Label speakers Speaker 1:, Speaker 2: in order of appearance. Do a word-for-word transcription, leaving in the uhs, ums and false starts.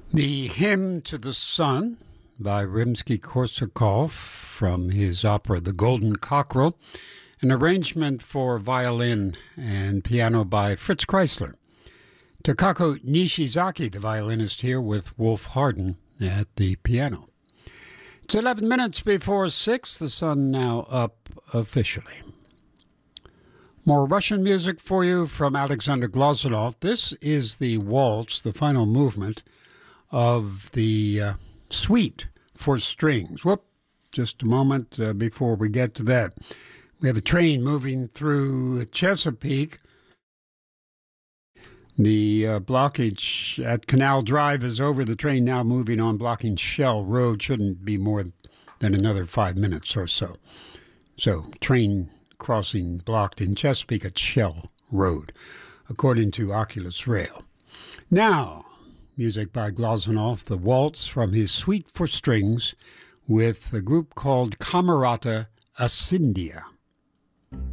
Speaker 1: The Hymn to the Sun by Rimsky-Korsakov from his opera The Golden Cockerel, an arrangement for violin and piano by Fritz Kreisler. Takako Nishizaki, the violinist, here with Wolf Harden at the piano. It's eleven minutes before six, the sun now up officially. More Russian music for you from Alexander Glazunov. This is the waltz, the final movement of the uh, suite for strings. Whoop, just a moment uh, before we get to that. We have a train moving through Chesapeake. The uh, blockage at Canal Drive is over. The train now moving on, blocking Shell Road. Shouldn't be more than another five minutes or so. So, train crossing blocked in Chesapeake at Shell Road, according to Oculus Rail. Now, music by Glazunov, the waltz from his suite for strings with a group called Camerata Ascindia.